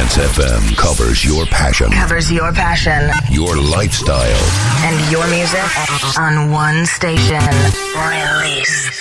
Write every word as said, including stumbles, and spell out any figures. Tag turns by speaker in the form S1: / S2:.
S1: Trance F M covers your passion.
S2: Covers your passion.
S1: Your lifestyle.
S2: And your music on one station. Release.